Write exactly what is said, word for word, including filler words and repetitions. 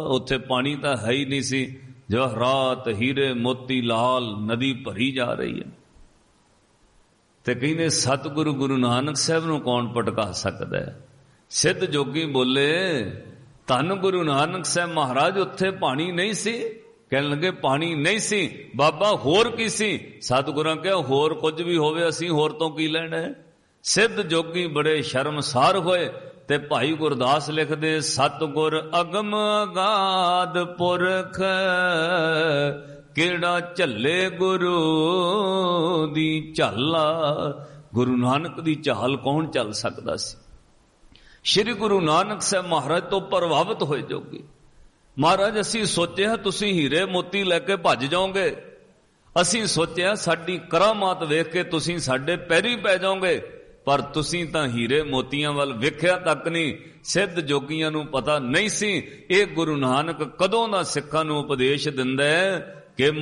ਉੱਥੇ ਪਾਣੀ ਤਾਂ ਹੈ ਹੀ ਨਹੀਂ ਸੀ। ਜਵਾਹਰਾਤ, ਹੀਰੇ ਮੋਤੀ, ਲਾਲ ਨਦੀ ਭਰੀ ਜਾ ਰਹੀ ਹੈ। ਤੇ ਕਹਿੰਦੇ ਸਤਿਗੁਰੂ ਗੁਰੂ ਨਾਨਕ ਸਾਹਿਬ ਨੂੰ ਕੌਣ ਭਟਕਾ ਸਕਦਾ ਹੈ? ਸਿੱਧ ਜੋਗੀ ਬੋਲੇ ਧੰਨ ਗੁਰੂ ਨਾਨਕ ਸਾਹਿਬ ਮਹਾਰਾਜ, ਉੱਥੇ ਪਾਣੀ ਨਹੀਂ ਸੀ। ਕਹਿਣ ਲੱਗੇ ਪਾਣੀ ਨਹੀਂ ਸੀ ਬਾਬਾ, ਹੋਰ ਕੀ ਸੀ? ਸਤਿਗੁਰਾਂ ਕਿਹਾ ਹੋਰ ਕੁਝ ਵੀ ਹੋਵੇ, ਅਸੀਂ ਹੋਰ ਤੋਂ ਕੀ ਲੈਣਾ ਹੈ। ਸਿੱਧ ਜੋਗੀ ਬੜੇ ਸ਼ਰਮਸਾਰ ਹੋਏ ਤੇ ਭਾਈ ਗੁਰਦਾਸ ਲਿਖਦੇ ਸਤਿਗੁਰ ਅਗਮ ਅਗਾਧ ਪੁਰਖ, ਕਿਹੜਾ ਝੱਲੇ ਗੁਰੂ ਦੀ ਝਾਲਾ। ਗੁਰੂ ਨਾਨਕ ਦੀ ਝਾਲ ਕੌਣ ਚੱਲ ਸਕਦਾ ਸੀ? ਸ਼੍ਰੀ ਗੁਰੂ ਨਾਨਕ ਸਾਹਿਬ ਮਹਾਰਾਜ ਤੋਂ ਪ੍ਰਭਾਵਿਤ ਹੋਏ ਜੋਗੀ। ਮਹਾਰਾਜ ਅਸੀਂ ਸੋਚਿਆ ਤੁਸੀਂ ਹੀਰੇ ਮੋਤੀ ਲੈ ਕੇ ਭੱਜ ਜਾਓਗੇ, ਅਸੀਂ ਸੋਚਿਆ ਸਾਡੀ ਕਰਾਮਾਤ ਵੇਖ ਕੇ ਤੁਸੀਂ ਸਾਡੇ ਪੈਰੀ ਪੈ ਜਾਓਗੇ, ਪਰ ਤੁਸੀਂ ਤਾਂ ਹੀਰੇ ਮੋਤੀਆਂ ਵੱਲ ਵੇਖਿਆ ਤੱਕ ਨਹੀਂ। ਸਿੱਧ ਜੋਗੀਆਂ ਨੂੰ ਪਤਾ ਨਹੀਂ ਸੀ ਇਹ ਗੁਰੂ ਨਾਨਕ ਕਦੋਂ ਦਾ ਸਿੱਖਾਂ ਨੂੰ ਉਪਦੇਸ਼ ਦਿੰਦਾ ਹੈ ਕਿ